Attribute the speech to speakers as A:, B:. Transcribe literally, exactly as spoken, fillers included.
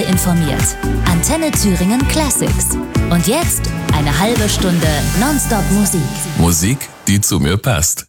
A: informiert. Antenne Thüringen Classics. Und jetzt eine halbe Stunde Nonstop Musik.
B: Musik, die zu mir passt.